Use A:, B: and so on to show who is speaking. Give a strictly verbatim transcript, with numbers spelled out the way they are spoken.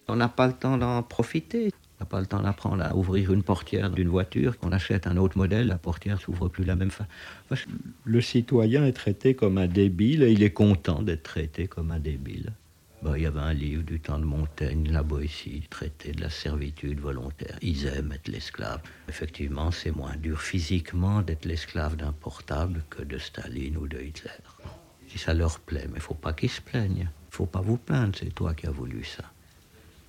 A: On n'a pas le temps d'en profiter. On n'a pas le temps d'apprendre à ouvrir une portière d'une voiture. On achète un autre modèle, la portière ne s'ouvre plus de la même façon. Le citoyen est traité comme un débile et il est content d'être traité comme un débile. Ben, il y avait un livre du temps de Montaigne, La Boétie, traité de la servitude volontaire. Ils aiment être l'esclave. Effectivement, c'est moins dur physiquement d'être l'esclave d'un portable que de Staline ou de Hitler. Si ça leur plaît, mais il ne faut pas qu'ils se plaignent. Il ne faut pas vous plaindre, c'est toi qui as voulu ça.